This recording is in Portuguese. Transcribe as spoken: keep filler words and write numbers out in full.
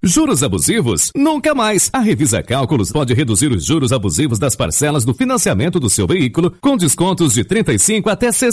Juros abusivos? Nunca mais! A Revisa Cálculos pode reduzir os juros abusivos das parcelas do financiamento do seu veículo com descontos de trinta e cinco até sessenta